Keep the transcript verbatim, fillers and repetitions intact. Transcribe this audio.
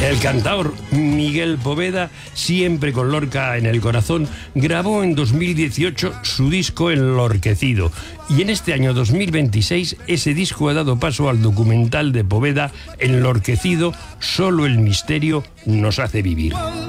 El cantaor Miguel Poveda, siempre con Lorca en el corazón, grabó en dos mil dieciocho su disco Enlorquecido. Y en este año dos mil veintiséis ese disco ha dado paso al documental de Poveda, Enlorquecido, solo el misterio nos hace vivir.